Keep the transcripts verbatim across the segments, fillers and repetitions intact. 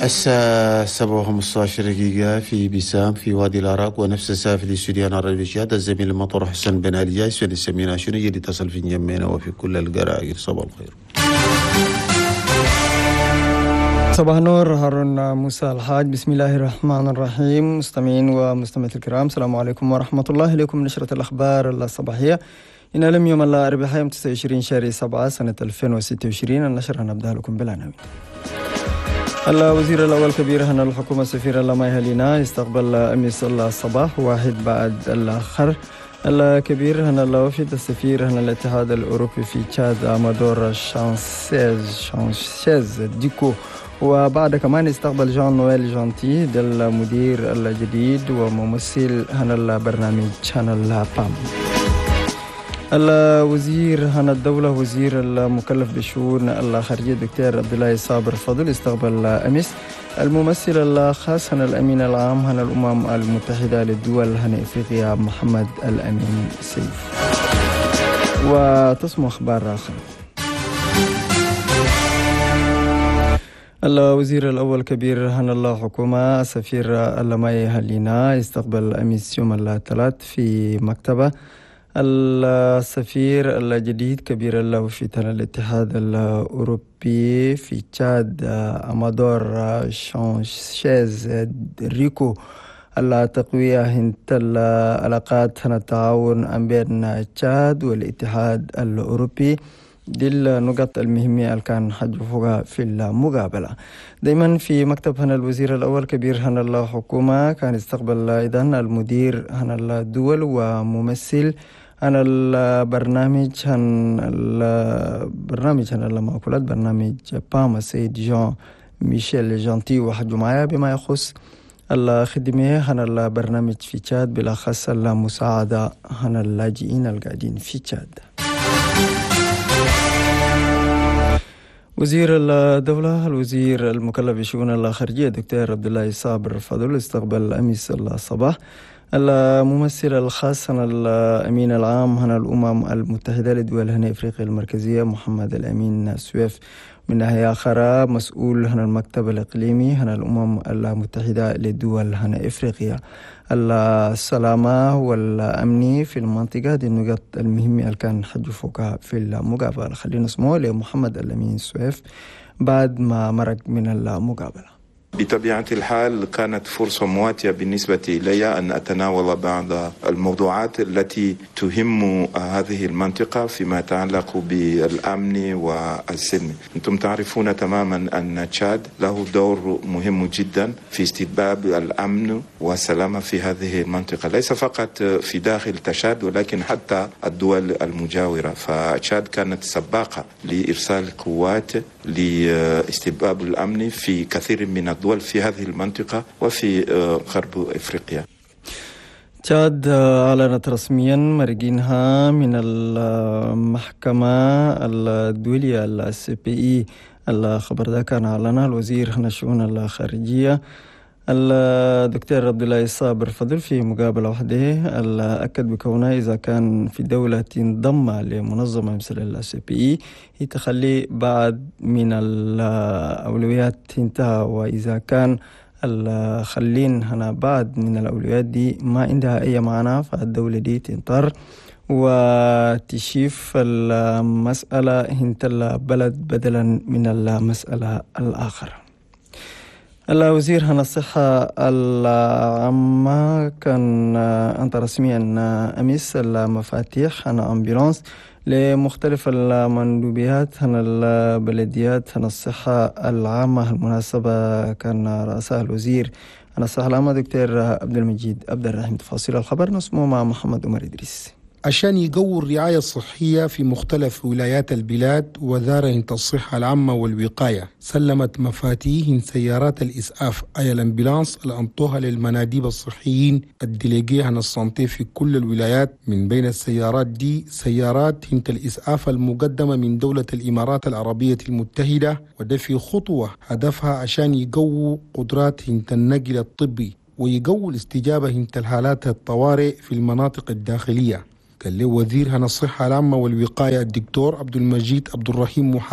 الساعة سبعة وخمسة عشر دقيقة في بسام في وادي العراق، ونفس الساعة في الاستوديو على الرياض. الزميل المطور حسن بن علي جايس في السمينة شنو يجي تصل في جمينا وفي كل القرائر. صباح الخير. صباح النور، هارون موسى الحاج. بسم الله الرحمن الرحيم. مستمعين ومستمعات الكرام، السلام عليكم ورحمة الله. إليكم نشرة الأخبار الصباحية. إن لم يوم الأربعاء يوم تسعة وعشرين شهر سبعة سنة ألفين وستة وعشرين. النشر نبدأ لكم بالعناوين. الوزير الأول كبير هنا الحكومة سفير اللماي هلينا استقبل أمس الصباح واحد بعد الآخر. الكبير هنا الوفد السفير هنا الاتحاد الأوروبي في تشاد أمادور شانسيز شانسيز ديكو، وبعد كمان استقبل جان نويل جانتي المدير الجديد وممثل هنا البرنامج هنا البام. الوزير هنا الدولة وزير المكلف بشؤون الخارجية الدكتور عبد الله صابر فضل استقبل أمس الممثل الخاص هنا الأمين العام هنا الأمم المتحدة للدول هنا إفريقيا محمد الأمين سيف. وتسمع أخبار آخر. الوزير الأول كبير هنا الله حكومة سفير اللماي هلينا استقبل أمس يوم الثلاث في مكتبه السفير الجديد كبير الوفد الاتحاد الأوروبي في تشاد أمادور شانسيز ريكو التقوية هنت العلاقات هنا التعاون بين تشاد والاتحاد الأوروبي. دي النقط المهمة اللي كان حجفوها في المقابلة. دايما في مكتب هنا الوزير الأول كبير هنا الحكومة كان استقبل أيضا المدير هنا الدول وممثل هنا البرنامج هنا البرنامج هنا المأكولات برنامج بام السيد جان ميشيل جانتي وحجو معايا بما يخص الخدمة هنا البرنامج في تشاد، بالأخص المساعدة هنا اللاجئين القاعدين في تشاد. وزير الدولة الوزير المكلف بشؤون الخارجية الدكتور عبد الله صابر فضل استقبل أمس الصباح الممثل الخاص هنا الأمين العام هنا الأمم المتحدة لدول هنا إفريقيا المركزية محمد الأمين سويف. من ناحية أخرى مسؤول هنا المكتب الإقليمي هنا الأمم المتحدة لدول هنا إفريقيا. السلامة والأمن في المنطقة دي النقاط المهمة اللي كان حجفوها في المقابلة. خلينا نسمعه لمحمد الأمين سويف بعد ما مرق من المقابلة. بطبيعة الحال كانت فرصة مواتية بالنسبة إلي أن أتناول بعض الموضوعات التي تهم هذه المنطقة فيما يتعلق بالأمن والسلم. أنتم تعرفون تماما أن تشاد له دور مهم جدا في استتباب الأمن والسلامة في هذه المنطقة، ليس فقط في داخل تشاد ولكن حتى الدول المجاورة. فتشاد كانت سباقة لإرسال قوات لاستتباب الأمن في كثير من الدول في هذه المنطقة وفي غرب إفريقيا. تشاد أعلنت رسميا مرجينها من المحكمة الدولية السي بي إي. الخبر ده كان أعلنها الوزير هنا الشؤون الخارجية الدكتور عبد الله صابر فضل في مقابلة واحدة. أكد بكونها إذا كان في دولة تنضم لمنظمة مثل السي بي إي هي تخلي بعد من الأولويات انتهى، وإذا كان الخلين هنا بعد من الأولويات دي ما عندها أي معنى فالدولة دي تنطر وتشيف المسألة هنت البلد بدلا من المسألة الآخر. الوزير هنا الصحة العامة كان أنت رسميا أمس المفاتيح هنا أمبولانس لمختلف المندوبيات هنا البلديات هنا الصحة العامة. المناسبة كان رئاسها الوزير هنا الصحة العامة دكتور عبد المجيد عبد الرحيم. تفاصيل الخبر نسمو مع محمد عمر إدريس. عشان يقووا الرعاية الصحية في مختلف ولايات البلاد، وزارة الصحة العامة والوقاية سلمت مفاتيح سيارات الإسعاف أي الأمبولانس اللي أنطوها للمناديب الصحيين الديليجي عن الصنطي في كل الولايات. من بين السيارات دي سيارات هنت الإسعاف المقدمة من دولة الإمارات العربية المتحدة، وده في خطوة هدفها عشان يقووا قدرات هنت النقل الطبي ويقووا الاستجابة هنت الحالات الطوارئ في المناطق الداخلية. قال له وزير هنا الصحة العامة والوقاية الدكتور عبد المجيد عبد الرحيم محمد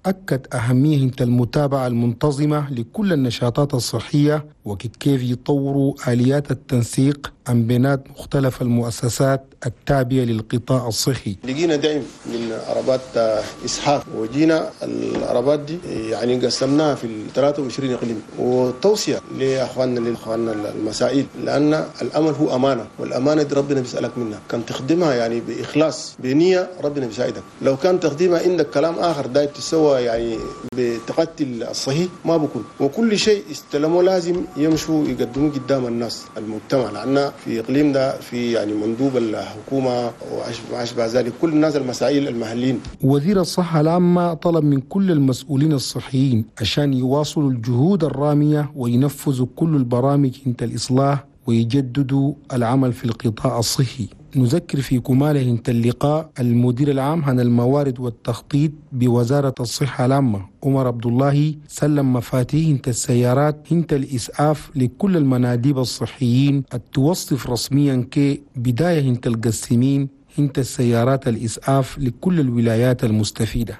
أكد أهمية المتابعة المنتظمة لكل النشاطات الصحية وكيف يطوروا آليات التنسيق عن بينات مختلف المؤسسات التابعة للقطاع الصحي. لقينا دعم من عربات إسحاق وجينا العربات دي يعني قسمناها في ثلاثة وعشرين إقليم وتوصية لأخواننا لأخواننا المسائل لأن الأمل هو أمانة والأمانة دي ربنا بيسألك منها كان تخدمها يعني بإخلاص بنية ربنا بيساعدك لو كان تخدمها عندك كلام آخر داير تسوى يعني بتقتل الصحيح ما بكون وكل شيء استلموا لازم يمشوا يقدموا قدام الناس المجتمع لأن في إقليم ده في يعني مندوب الحكومة وأشبه ذلك كل الناس المسائل المحليين. وزير الصحة العامة طلب من كل المسؤولين الصحيين عشان يواصلوا الجهود الرامية وينفذوا كل البرامج انت الإصلاح ويجددوا العمل في القطاع الصحي. نذكر في كماله انت اللقاء المدير العام عن الموارد والتخطيط بوزارة الصحة العامة عمر عبد الله سلم مفاتيح انت السيارات انت الإسعاف لكل المناديب الصحيين التوصف رسميا كبداية انت القسمين انت السيارات الإسعاف لكل الولايات المستفيدة.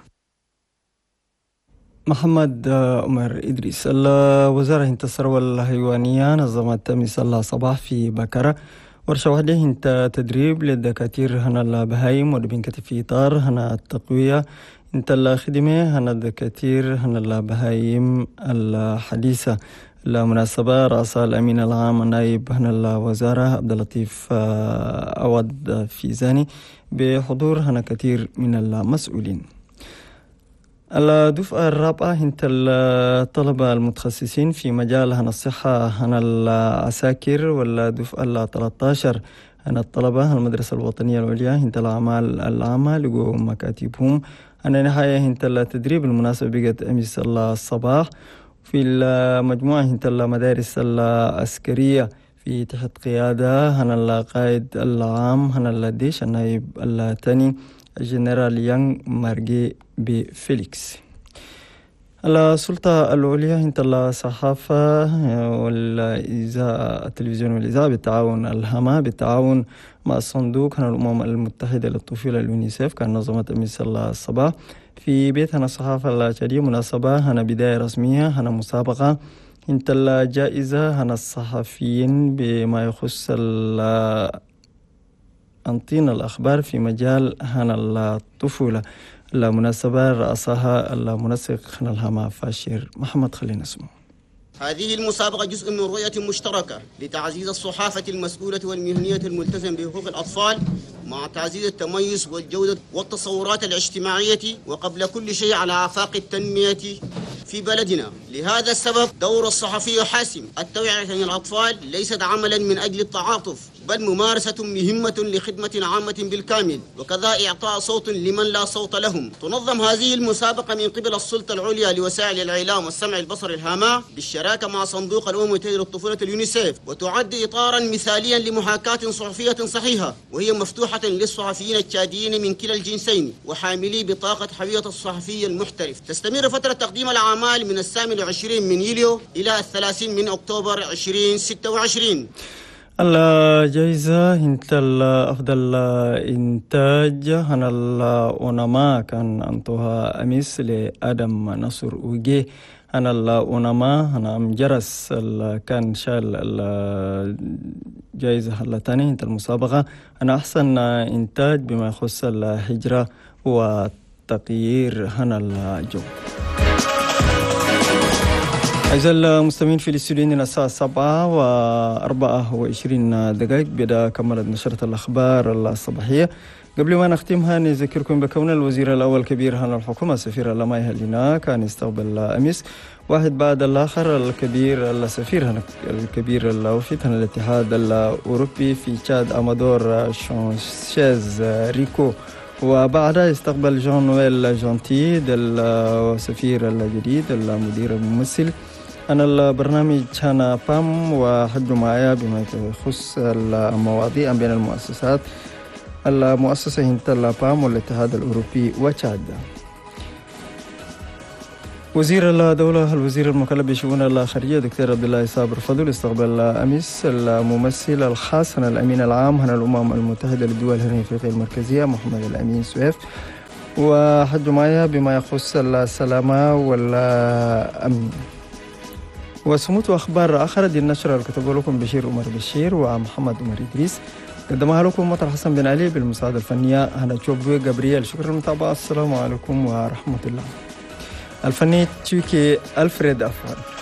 محمد عمر إدريس. الوزارة انت الثروة الحيوانية نظمت أمس صباح في بكرة ورشة واحدة انت تدريب للدكاتير هنا البهايم ودبين كتف في إطار هنا التقوية انت الخدمة هنا الدكاتير هنا البهايم الحديثة. المناسبة رأس الأمين العام النائب هنا الوزارة عبد اللطيف عوض فيزاني بحضور هنا كثير من المسؤولين. الدفعة الرابعة هنت الطلبة المتخصصين في مجال هنا الصحة هنا العساكر والدفعة الثلاثة عشر هنا الطلبة المدرسة الوطنية العليا هنت الأعمال العامة لقوا مكاتبهم. أنا نهاية هنت التدريب المناسب بقت أمس الصباح في المجموعة هنت المدارس العسكرية في تحت قيادة هنا القائد العام هنا الديش النائب الثاني الجنرال يانغ مارجي بفيليكس. السلطة العليا هنت الصحافة والإذاعة التلفزيون والإذاعة بالتعاون الهما بالتعاون مع الصندوق هنا الأمم المتحدة للطفولة اليونيسيف كان نظمت أمس الصباح في بيت هنا الصحافة الشهرية مناسبة هنا بداية رسمية هنا مسابقة هنت الجائزة هنا الصحفيين بما يخص أنطين الأخبار في مجال هنا الطفولة. المناسبة رأسها المنسق هنا الهما فاشير محمد خلينا اسمه. هذه المسابقة جزء من رؤية مشتركة لتعزيز الصحافة المسؤولة والمهنية الملتزم بحقوق الأطفال مع تعزيز التميز والجودة والتصورات الاجتماعية وقبل كل شيء على آفاق التنمية في بلدنا. لهذا السبب دور الصحفي حاسم. التوعية عن الأطفال ليست عملا من أجل التعاطف بل ممارسة مهمة لخدمة عامة بالكامل وكذا إعطاء صوت لمن لا صوت لهم. تنظم هذه المسابقة من قبل السلطة العليا لوسائل الإعلام والسمع البصري الهامة بالشراكة مع صندوق الأمم المتحدة للطفولة اليونيسيف وتعد إطارا مثاليا لمحاكاة صحفية صحيحة وهي مفتوحة للصحفيين التشاديين من كلا الجنسين وحاملي بطاقة حفيظة الصحفي المحترف. تستمر فترة تقديم الأعمال من الثامن والعشرين من يوليو إلى الثلاثين من أكتوبر ألفين وستة وعشرين. الجائزة هنت أفضل إنتاج هنا الأونما كان أنتوها أمس لآدم نصر وجي هنا الأونما هنا مجرس كان شال الجائزة هلتاني هنت المسابقة أنا أحسن إنتاج بما يخص الهجرة وتغيير هنا الجو. أعزائي المستمعين في الاستوديو الساعة سبعة وأربعة وعشرين دقائق بدأ كملت نشرة الأخبار الصباحية. قبل ما نختمها نذكركم بكون الوزير الأول كبير هنا الحكومة السفير اللماي هلينا كان يستقبل أمس واحد بعد الآخر الكبير السفير هنا الكبير الوفيد هنا الاتحاد الأوروبي في تشاد أمادور شانشيز ريكو وبعدها استقبل جون نويل جونتي السفير الجديد المدير الممثل أنا البرنامج هنا بام وحدوا معايا بما يخص المواضيع بين المؤسسات المؤسسة هنت بام والاتحاد الأوروبي وتشاد. وزير الدولة الوزير المكلف بشؤون الخارجية دكتور عبد الله صابر فضل استقبل أمس الممثل الخاص هنا الأمين العام هنا الأمم المتحدة للدول الأفريقية المركزية محمد الأمين سويف وحجوا معايا بما يخص السلامة والأمن. وسموت أخبار آخر دي النشرة اللي كتبوا لكم بشير عمر بشير ومحمد عمر إدريس، قدمها لكم مطر حسن بن علي بالمساعدة الفنية هنا تشوبوي جابرييل. شكرا للمتابعة، السلام عليكم ورحمة الله. الفني تشوكي ألفريد أفضل.